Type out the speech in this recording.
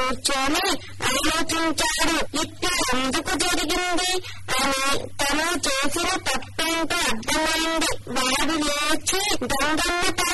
కూర్చొని ఆలోచించాడు. ఇట్లా ఎందుకు జరిగింది అని తను చేసిన తప్పేంటో అర్థమైంది. వాడు లేచి గంగమ్మ